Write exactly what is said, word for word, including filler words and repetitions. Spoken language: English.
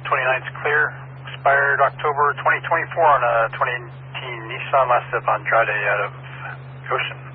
twenty-ninth clear. Expired October twenty twenty-four on a twenty eighteen Nissan Last Step Andrade out of Goshen.